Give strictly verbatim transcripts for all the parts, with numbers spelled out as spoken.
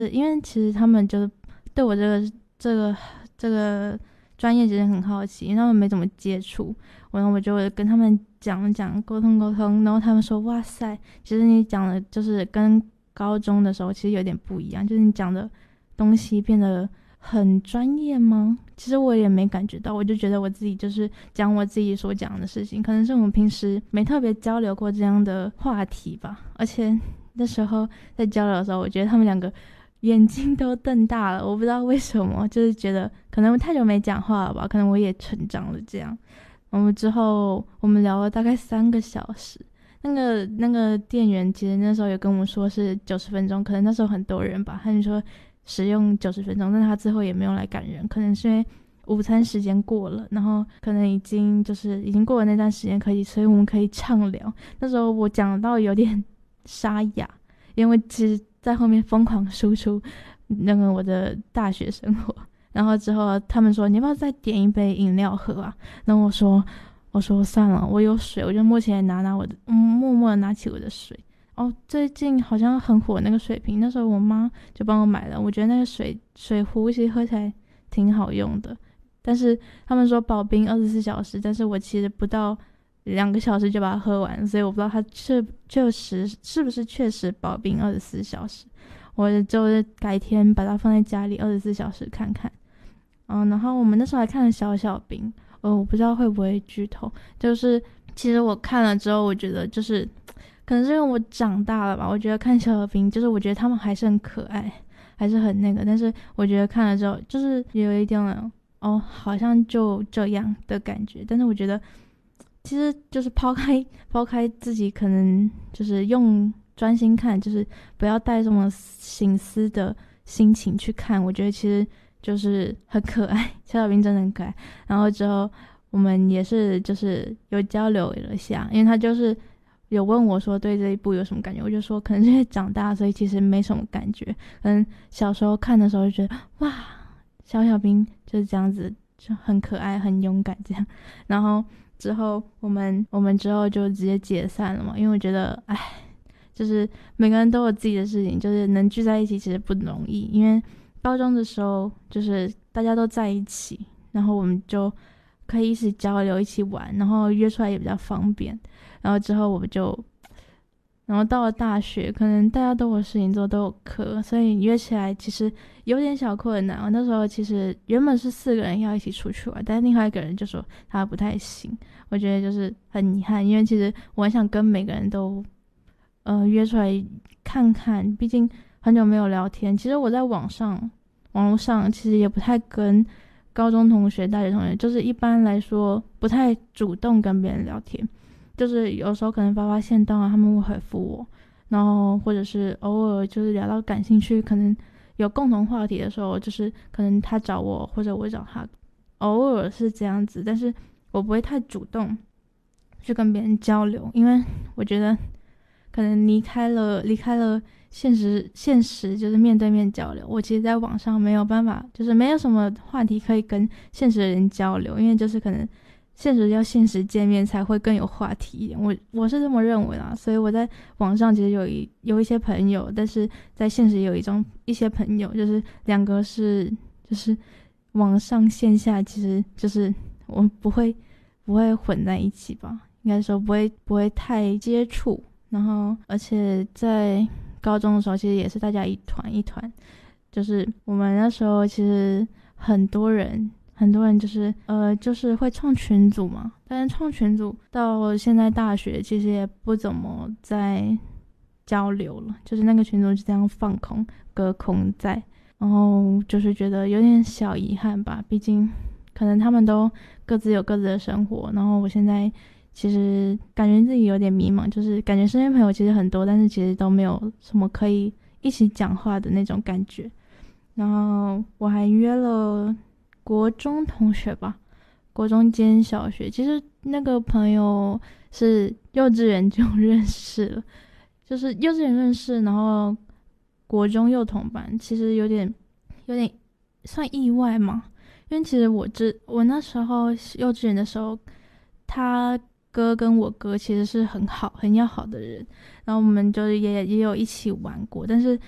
因为其实他们就是对我这个这个这个专业其实很好奇，因为他们没怎么接触，然后我就跟他们讲讲沟通沟通，然后他们说哇塞，其实你讲的就是跟高中的时候其实有点不一样，就是你讲的东西变得很专业吗？其实我也没感觉到，我就觉得我自己就是讲我自己所讲的事情，可能是我们平时没特别交流过这样的话题吧。而且那时候在交流的时候，我觉得他们两个眼睛都瞪大了，我不知道为什么，就是觉得可能太久没讲话了吧，可能我也成长了这样。我们之后我们聊了大概三个小时，那个那个店员其实那时候有跟我们说是九十分钟，可能那时候很多人吧，他就说使用九十分钟，但他最后也没有来赶人，可能是因为午餐时间过了，然后可能已经就是已经过了那段时间可以，所以我们可以畅聊。那时候我讲到有点沙哑，因为其实在后面疯狂输出那个我的大学生活，然后之后他们说你要不要再点一杯饮料喝啊？然后我说我说算了，我有水，我就默起来拿拿我的，嗯，默默的拿起我的水。哦，最近好像很火那个水瓶，那时候我妈就帮我买了，我觉得那个水水壶其实喝起来挺好用的，但是他们说保冰二十四小时，但是我其实不到两个小时就把它喝完，所以我不知道它确确实是不是确实保冰二十四小时，我就是改天把它放在家里二十四小时看看。嗯，然后我们那时候还看了小小兵，呃，我不知道会不会剧透，就是其实我看了之后，我觉得就是可能是因为我长大了吧，我觉得看小小兵，就是我觉得他们还是很可爱，还是很那个，但是我觉得看了之后，就是有一点哦，好像就这样的感觉。但是我觉得，其实就是抛开抛开自己，可能就是用专心看，就是不要带这么心思的心情去看，我觉得其实就是很可爱，小小兵真的很可爱。然后之后我们也是就是有交流了一下，因为他就是有问我说对这一部有什么感觉，我就说可能是因为长大，所以其实没什么感觉。嗯，小时候看的时候就觉得哇，小小兵就是这样子，就很可爱、很勇敢这样。然后之后我们我们之后就直接解散了嘛，因为我觉得，哎，就是每个人都有自己的事情，就是能聚在一起其实不容易。因为高中的时候就是大家都在一起，然后我们就可以一起交流、一起玩，然后约出来也比较方便。然后之后我们就，然后到了大学，可能大家都有事情做，都有课，所以约起来其实有点小困难。我那时候其实原本是四个人要一起出去玩，但是另外一个人就说他不太行，我觉得就是很遗憾，因为其实我很想跟每个人都呃约出来看看，毕竟很久没有聊天。其实我在网上网络上其实也不太跟高中同学、大学同学，就是一般来说不太主动跟别人聊天，就是有时候可能发发现动啊，他们会回复我，然后或者是偶尔就是聊到感兴趣，可能有共同话题的时候，就是可能他找我或者我找他，偶尔是这样子，但是我不会太主动去跟别人交流，因为我觉得可能离开了离开了现实现实就是面对面交流，我其实在网上没有办法，就是没有什么话题可以跟现实的人交流，因为就是可能现实要现实见面才会更有话题一点，我我是这么认为啦。所以我在网上其实有一有一些朋友，但是在现实也有一种一些朋友，就是两个是就是网上线下其实就是我们不会不会混在一起吧，应该说不会不会太接触。然后而且在高中的时候其实也是大家一团一团，就是我们那时候其实很多人很多人就是呃就是会创群组嘛，但是创群组到现在大学其实也不怎么在交流了，就是那个群组就这样放空隔空在，然后就是觉得有点小遗憾吧，毕竟可能他们都各自有各自的生活，然后我现在其实感觉自己有点迷茫，就是感觉身边朋友其实很多，但是其实都没有什么可以一起讲话的那种感觉。然后我还约了国中同学吧，国中兼小学，其实那个朋友是幼稚园就认识了，就是幼稚园认识，然后国中又同班，其实有点有点算意外嘛，因为其实我之我那时候幼稚园的时候，他哥跟我哥其实是很好很要好的人，然后我们就是也也有一起玩过，但是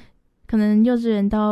可能幼稚园到